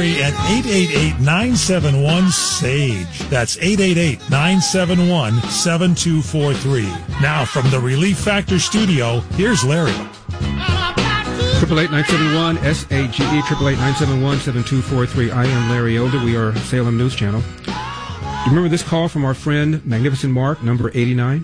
Larry at 888-971-SAGE. That's 888-971-7243. Now from the Relief Factor studio, here's Larry. 888-971-SAGE, 888-971-7243. I am Larry Elder. We are Salem News Channel. Do you remember this call from our friend Magnificent Mark, number 89?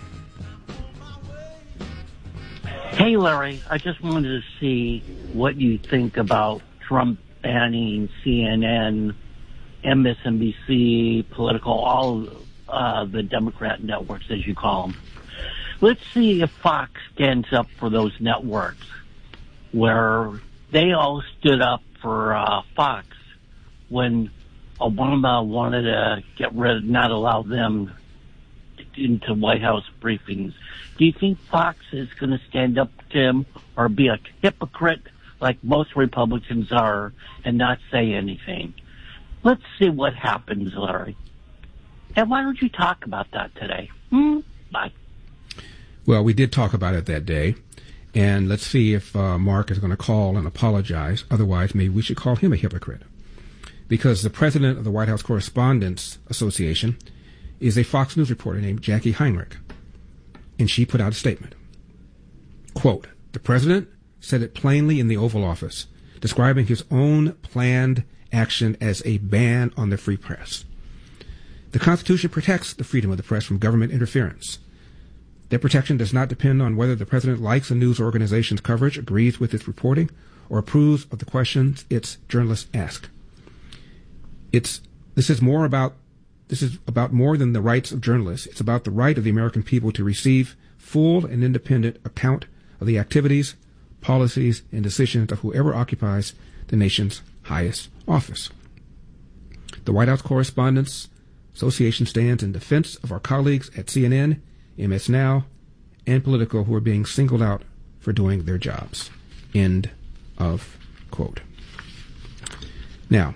Hey, Larry, I just wanted to see what you think about Trump banning CNN, MSNBC, Political, all the Democrat networks, as you call them. Let's see if Fox stands up for those networks, where they all stood up for Fox when Obama wanted to get rid of, not allow them into White House briefings. Do you think Fox is going to stand up to him or be a hypocrite like most Republicans are and not say anything? Let's see what happens, Larry. And why don't you talk about that today? Bye. Well, we did talk about it that day, and let's see if Mark is going to call and apologize. Otherwise, maybe we should call him a hypocrite. Because the president of the White House Correspondents Association is a Fox News reporter named Jackie Heinrich. And she put out a statement. Quote, the president said it plainly in the Oval Office, describing his own planned action as a ban on the free press. The Constitution protects the freedom of the press from government interference. That protection does not depend on whether the president likes a news organization's coverage, agrees with its reporting, or approves of the questions its journalists ask. This is about more than the rights of journalists. It's about the right of the American people to receive full and independent account of the activities, policies, and decisions of whoever occupies the nation's highest office. The White House Correspondents Association stands in defense of our colleagues at CNN, MS Now, and Politico who are being singled out for doing their jobs. End of quote. Now,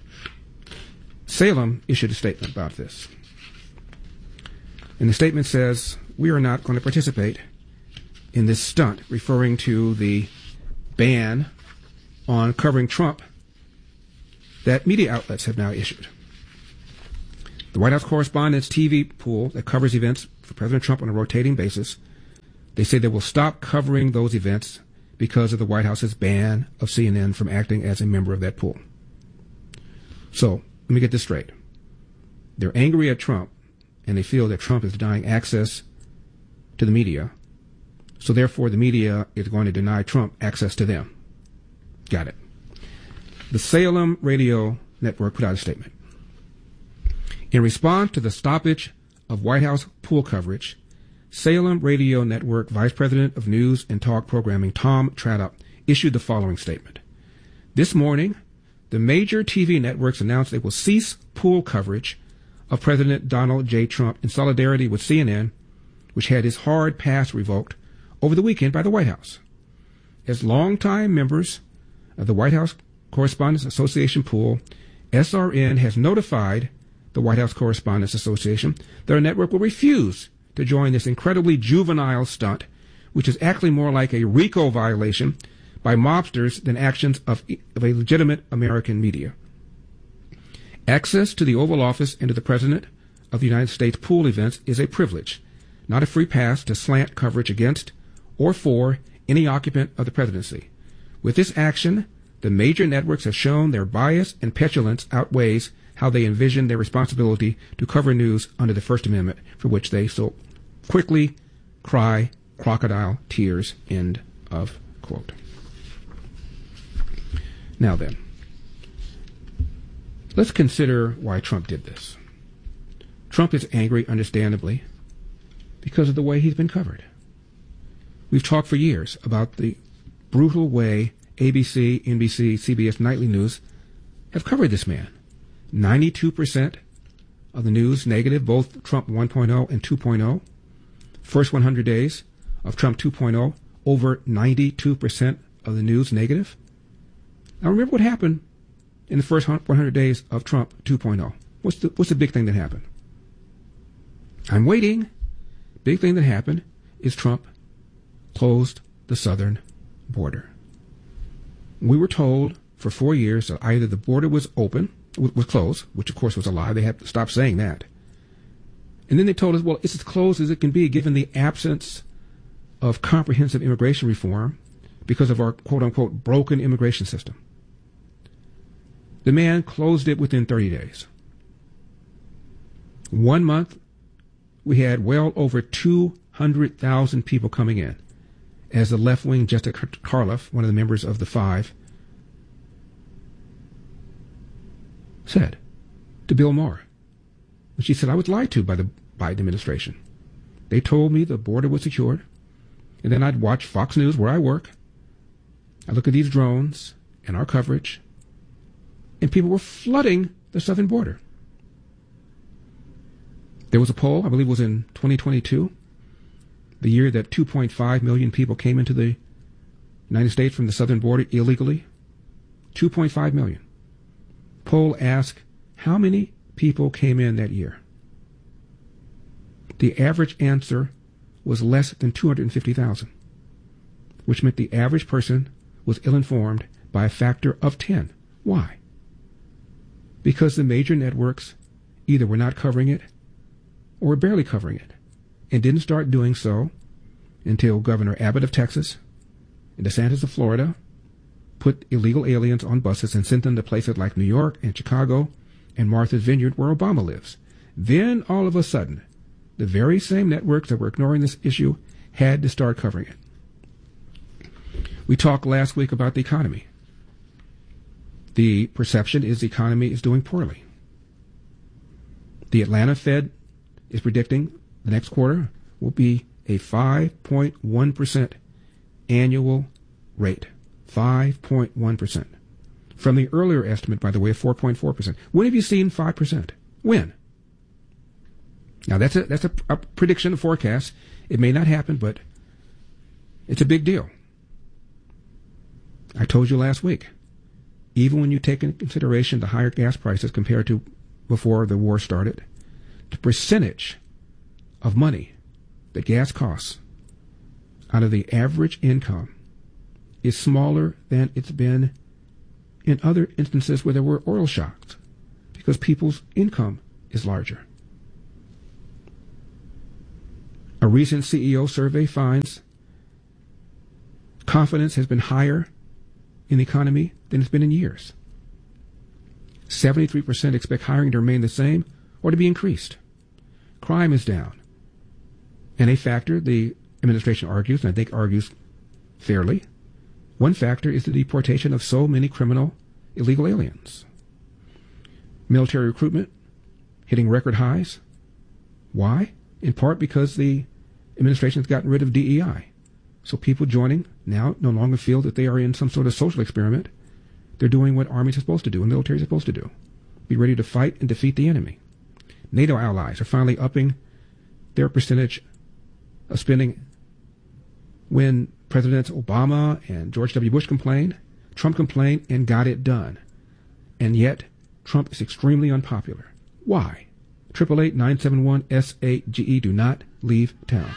Salem issued a statement about this. And the statement says, we are not going to participate in this stunt, referring to the ban on covering Trump that media outlets have now issued. The White House Correspondents TV pool that covers events for President Trump on a rotating basis, they say they will stop covering those events because of the White House's ban of CNN from acting as a member of that pool. So, let me get this straight. They're angry at Trump, and they feel that Trump is denying access to the media, so therefore the media is going to deny Trump access to them. Got it. The Salem Radio Network put out a statement. In response to the stoppage of White House pool coverage, Salem Radio Network Vice President of News and Talk Programming Tom Tradup issued the following statement. This morning, the major TV networks announced they will cease pool coverage of President Donald J. Trump in solidarity with CNN, which had his hard pass revoked over the weekend by the White House. As longtime members of the White House Correspondents Association pool, SRN has notified the White House Correspondents Association that our network will refuse to join this incredibly juvenile stunt, which is actually more like a RICO violation by mobsters than actions of a legitimate American media. Access to the Oval Office and to the President of the United States pool events is a privilege, not a free pass to slant coverage against or for any occupant of the presidency. With this action, the major networks have shown their bias and petulance outweighs how they envision their responsibility to cover news under the First Amendment, for which they so quickly cry crocodile tears. End of quote. Now then, let's consider why Trump did this. Trump is angry, understandably, because of the way he's been covered. We've talked for years about the brutal way ABC, NBC, CBS Nightly News have covered this man. 92% of the news negative, both Trump 1.0 and 2.0. First 100 days of Trump 2.0, over 92% of the news negative. Now remember what happened in the first 100 days of Trump 2.0. What's the big thing that happened? I'm waiting. Big thing that happened is Trump closed the southern border. We were told for 4 years that either the border was closed, which of course was a lie. They had to stop saying that. And then they told us, well, it's as closed as it can be given the absence of comprehensive immigration reform because of our quote-unquote broken immigration system. The man closed it within 30 days. 1 month, we had well over 200,000 people coming in, as the left-wing Jessica Harloff, one of the members of the Five, said to Bill Maher. And she said, I was lied to by the Biden administration. They told me the border was secured, and then I'd watch Fox News where I work. I look at these drones and our coverage, and people were flooding the southern border. There was a poll, I believe it was in 2022, the year that 2.5 million people came into the United States from the southern border illegally. 2.5 million. Poll asked, how many people came in that year? The average answer was less than 250,000, which meant the average person was ill-informed by a factor of 10. Why? Because the major networks either were not covering it or were barely covering it, and didn't start doing so until Governor Abbott of Texas and DeSantis of Florida put illegal aliens on buses and sent them to places like New York and Chicago and Martha's Vineyard where Obama lives. Then, all of a sudden, the very same networks that were ignoring this issue had to start covering it. We talked last week about the economy. The perception is the economy is doing poorly. The Atlanta Fed is predicting the next quarter will be a 5.1% annual rate. 5.1%. From the earlier estimate, by the way, of 4.4%. When have you seen 5%? When? Now, that's a prediction, a forecast. It may not happen, but it's a big deal. I told you last week, even when you take into consideration the higher gas prices compared to before the war started, the percentage of money that gas costs out of the average income is smaller than it's been in other instances where there were oil shocks, because people's income is larger. A recent CEO survey finds confidence has been higher in the economy than it's been in years. 73% expect hiring to remain the same or to be increased. Crime is down. And a factor, the administration argues, and I think argues fairly, one factor is the deportation of so many criminal illegal aliens. Military recruitment hitting record highs. Why? In part because the administration has gotten rid of DEI. So people joining now no longer feel that they are in some sort of social experiment. They're doing what armies are supposed to do and military is supposed to do. Be ready to fight and defeat the enemy. NATO allies are finally upping their percentage of spending. When Presidents Obama and George W. Bush complained, Trump complained and got it done. And yet, Trump is extremely unpopular. Why? 888-971-SAGE. Do not leave town.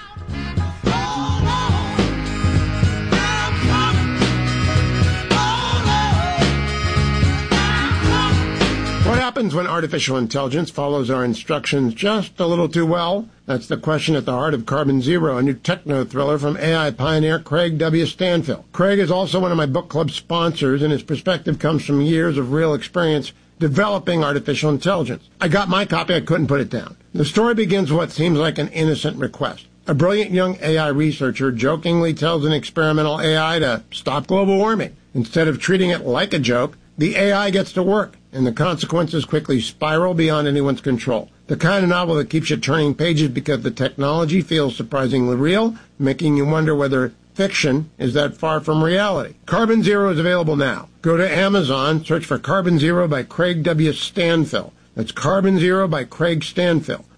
What happens when artificial intelligence follows our instructions just a little too well? That's the question at the heart of Carbon Zero, a new techno-thriller from AI pioneer Craig W. Stanfill. Craig is also one of my book club sponsors, and his perspective comes from years of real experience developing artificial intelligence. I got my copy, I couldn't put it down. The story begins with what seems like an innocent request. A brilliant young AI researcher jokingly tells an experimental AI to stop global warming. Instead of treating it like a joke, the AI gets to work, and the consequences quickly spiral beyond anyone's control. The kind of novel that keeps you turning pages because the technology feels surprisingly real, making you wonder whether fiction is that far from reality. Carbon Zero is available now. Go to Amazon, search for Carbon Zero by Craig W. Stanfill. That's Carbon Zero by Craig Stanfill.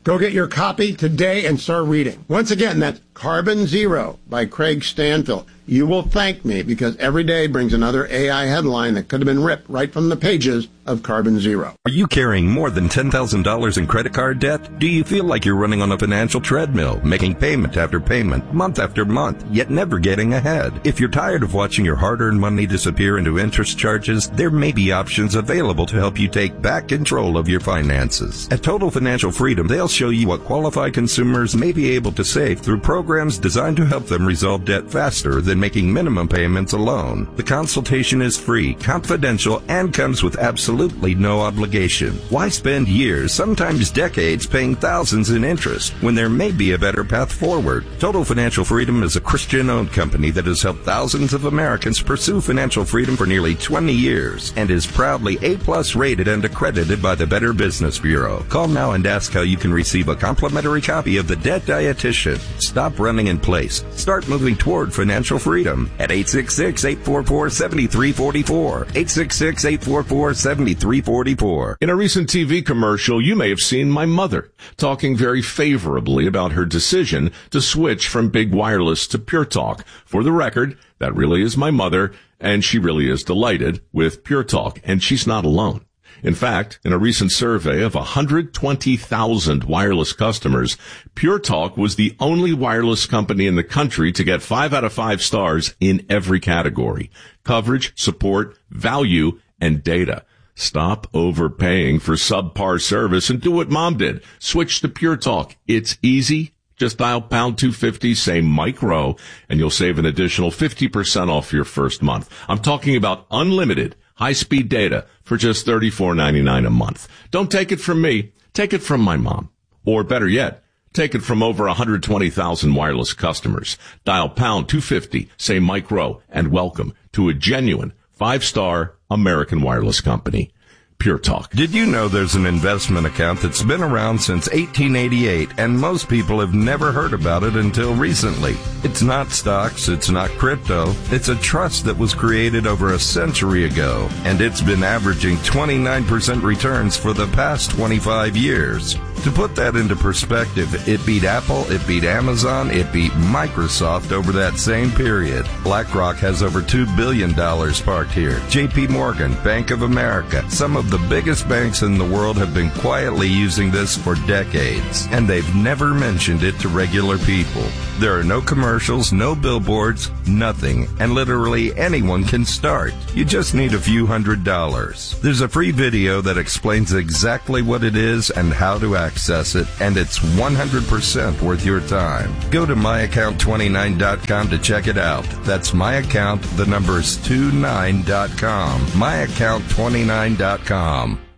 Go get your copy today and start reading. Once again, that's Carbon Zero by Craig Stanfill. You will thank me because every day brings another AI headline that could have been ripped right from the pages of Carbon Zero. Are you carrying more than $10,000 in credit card debt? Do you feel like you're running on a financial treadmill, making payment after payment, month after month, yet never getting ahead? If you're tired of watching your hard-earned money disappear into interest charges, there may be options available to help you take back control of your finances. At Total Financial Freedom, they'll show you what qualified consumers may be able to save through programs designed to help them resolve debt faster than making minimum payments alone. The consultation is free, confidential, and comes with absolutely no obligation. Why spend years, sometimes decades, paying thousands in interest when there may be a better path forward? Total Financial Freedom is a Christian-owned company that has helped thousands of Americans pursue financial freedom for nearly 20 years and is proudly A+ rated and accredited by the Better Business Bureau. Call now and ask how you can receive a complimentary copy of The Debt Dietitian. Stop running in place. Start moving toward financial freedom at 866-844-7344. 866-844-7344. In a recent TV commercial, you may have seen my mother talking very favorably about her decision to switch from big wireless to Pure Talk. For the record, that really is my mother, and she really is delighted with Pure Talk, and she's not alone. In fact, in a recent survey of 120,000 wireless customers, Pure Talk was the only wireless company in the country to get 5 out of 5 stars in every category: coverage, support, value, and data. Stop overpaying for subpar service and do what Mom did. Switch to Pure Talk. It's easy. Just dial pound 250, say Mike Rowe, and you'll save an additional 50% off your first month. I'm talking about unlimited high-speed data for just $34.99 a month. Don't take it from me. Take it from my mom. Or better yet, take it from over 120,000 wireless customers. Dial pound 250, say Mike Rowe, and welcome to a genuine 5-star American wireless company. Pure Talk. Did you know there's an investment account that's been around since 1888 and most people have never heard about it until recently? It's not stocks, it's not crypto, it's a trust that was created over a century ago, and it's been averaging 29% returns for the past 25 years. To put that into perspective, it beat Apple, it beat Amazon, it beat Microsoft over that same period. BlackRock has over $2 billion parked here. JP Morgan, Bank of America, some of the biggest banks in the world have been quietly using this for decades, and they've never mentioned it to regular people. There are no commercials, no billboards, nothing, and literally anyone can start. You just need a few $100s. There's a free video that explains exactly what it is and how to access it, and it's 100% worth your time. Go to myaccount29.com to check it out. That's myaccount, the number's 29.com. myaccount29.com.